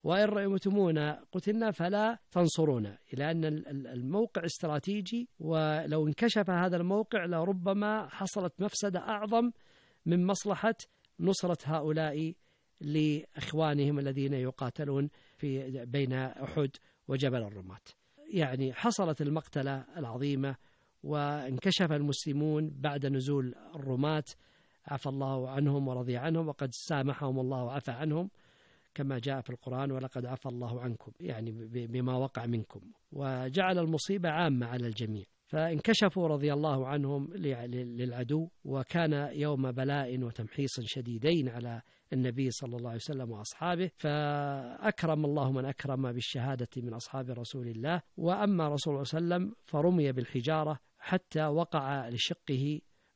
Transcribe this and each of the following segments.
وإن رأيتمونا قتلنا فلا تنصرونا، إلى أن الموقع استراتيجي، ولو انكشف هذا الموقع لربما حصلت مفسدة أعظم من مصلحة نصرة هؤلاء لإخوانهم الذين يقاتلون بين أحد وجبل الرماة. يعني حصلت المقتلة العظيمة، وانكشف المسلمون بعد نزول الرماة، عفى الله عنهم ورضي عنهم، وقد سامحهم الله وعفى عنهم كما جاء في القرآن: ولقد عفى الله عنكم، يعني بما وقع منكم، وجعل المصيبة عامة على الجميع. فانكشفوا رضي الله عنهم للعدو، وكان يوم بلاء وتمحيص شديدين على النبي صلى الله عليه وسلم وأصحابه، فأكرم الله من أكرم بالشهادة من أصحاب رسول الله. وأما رسول الله صلى الله عليه وسلم فرمي بالحجارة حتى وقع لشقه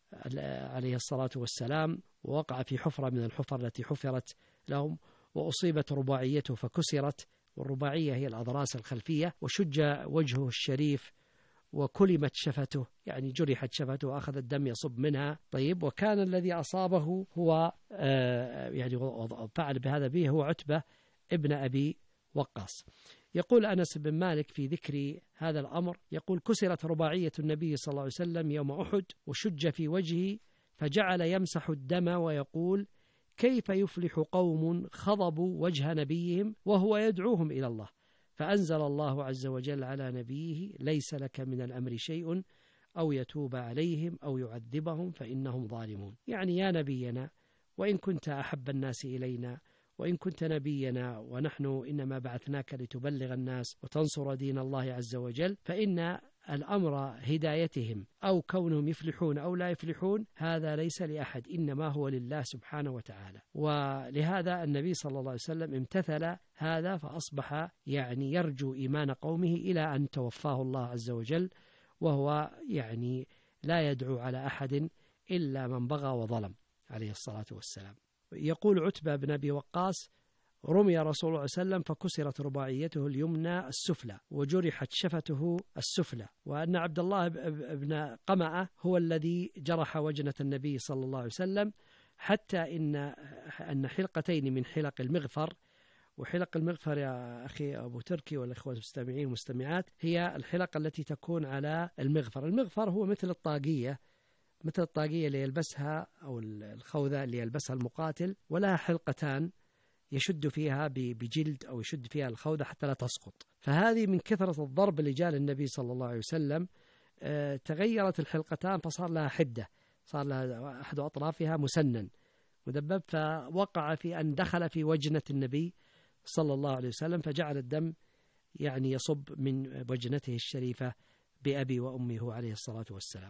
عليه الصلاة والسلام، ووقع في حفرة من الحفر التي حفرت لهم، وأصيبت رباعيته فكسرت، والرباعية هي الأضراس الخلفية، وشج وجهه الشريف، وكلمت شفته، يعني جرحت شفته وأخذ الدم يصب منها. طيب، وكان الذي أصابه هو يعني فعل بهذا به هو عتبة ابن أبي وقاص. يقول أنس بن مالك في ذكر هذا الأمر، يقول: كسرت رباعية النبي صلى الله عليه وسلم يوم أحد، وشج في وجهه، فجعل يمسح الدم ويقول: كيف يفلح قوم خضبوا وجه نبيهم وهو يدعوهم إلى الله؟ فأنزل الله عز وجل على نبيه: ليس لك من الأمر شيء، أو يتوب عليهم أو يعذبهم فإنهم ظالمون. يعني يا نبينا، وإن كنت أحب الناس إلينا، وإن كنت نبينا، ونحن إنما بعثناك لتبلغ الناس وتنصر دين الله عز وجل، فإن الأمر هدايتهم أو كونهم يفلحون أو لا يفلحون هذا ليس لأحد، إنما هو لله سبحانه وتعالى. ولهذا النبي صلى الله عليه وسلم امتثل هذا، فأصبح يعني يرجو إيمان قومه إلى أن توفاه الله عز وجل، وهو يعني لا يدعو على أحد إلا من بغى وظلم عليه الصلاة والسلام. يقول عتبة بن أبي وقاص: رمي رسول الله صلى الله عليه وسلم فكسرت رباعيته اليمنى السفلى، وجرحت شفته السفلى، وأن عبد الله بن قمأة هو الذي جرح وجنة النبي صلى الله عليه وسلم، حتى أن حلقتين من حلق المغفر، وحلق المغفر يا أخي أبو تركي والإخوة المستمعين والمستمعات هي الحلق التي تكون على المغفر. المغفر هو مثل الطاقية اللي يلبسها، أو الخوذة اللي يلبسها المقاتل، ولها حلقتان يشد فيها بجلد، أو يشد فيها الخوذة حتى لا تسقط. فهذه من كثرة الضرب اللي جاء للنبي صلى الله عليه وسلم تغيرت الحلقتان، فصار لها حدة، صار لها أحد أطرافها مسنن مدبب، فوقع في أن دخل في وجنة النبي صلى الله عليه وسلم، فجعل الدم يعني يصب من وجنته الشريفة بأبي وأمي هو عليه الصلاة والسلام.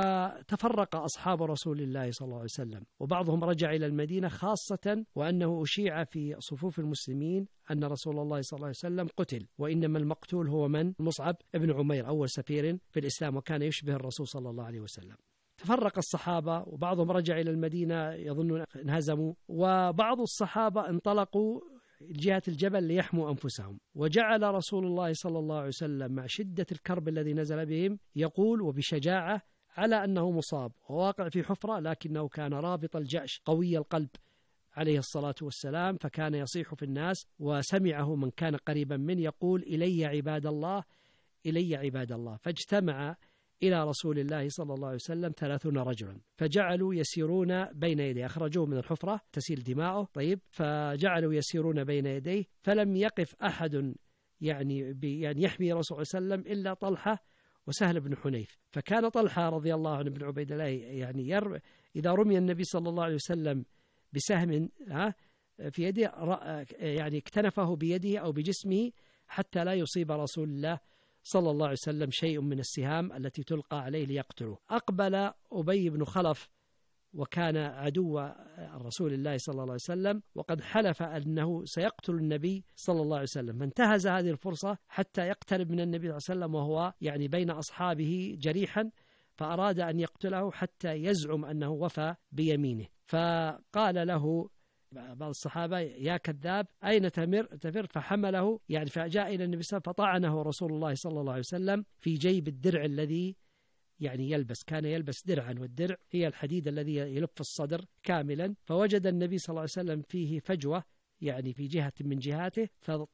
وتفرق أصحاب رسول الله صلى الله عليه وسلم، وبعضهم رجع إلى المدينة، خاصة وأنه أشيع في صفوف المسلمين أن رسول الله صلى الله عليه وسلم قتل، وإنما المقتول هو من؟ مصعب ابن عمير، أول سفير في الإسلام، وكان يشبه الرسول صلى الله عليه وسلم. تفرق الصحابة، وبعضهم رجع إلى المدينة يظنون انهزموا، وبعض الصحابة انطلقوا جهة الجبل ليحموا أنفسهم. وجعل رسول الله صلى الله عليه وسلم مع شدة الكرب الذي نزل بهم يقول وبشجاعة على أنه مصاب وواقع في حفرة، لكنه كان رابط الجأش قوي القلب عليه الصلاة والسلام، فكان يصيح في الناس، وسمعه من كان قريبا منه يقول: إلي عباد الله، إلي عباد الله. فاجتمع إلى رسول الله صلى الله عليه وسلم 30 رجلا، فجعلوا يسيرون بين يديه، أخرجوه من الحفرة تسيل دماؤه. طيب، فجعلوا يسيرون بين يديه، فلم يقف أحد يعني يحمي رسول الله صلى الله عليه وسلم إلا طلحة وسهل بن حنيف. فكان طلحة رضي الله عنه بن عبيد الله يعني إذا رمي النبي صلى الله عليه وسلم بسهم في يده يعني اكتنفه بيده أو بجسمه حتى لا يصيب رسول الله صلى الله عليه وسلم شيء من السهام التي تلقى عليه ليقتله. أقبل أبي بن خلف، وكان عدو رسول الله صلى الله عليه وسلم، وقد حلف أنه سيقتل النبي صلى الله عليه وسلم، فانتهز هذه الفرصة حتى يقترب من النبي صلى الله عليه وسلم وهو يعني بين أصحابه جريحا، فأراد أن يقتله حتى يزعم أنه وفى بيمينه. فقال له بعض الصحابة: يا كذاب، أين تفر؟ فحمله يعني، فجاء إلى النبي صلى الله عليه وسلم، فطعنه رسول الله صلى الله عليه وسلم في جيب الدرع الذي يعني يلبس، كان يلبس درعا، والدرع هي الحديد الذي يلف الصدر كاملا. فوجد النبي صلى الله عليه وسلم فيه فجوة يعني في جهة من جهاته،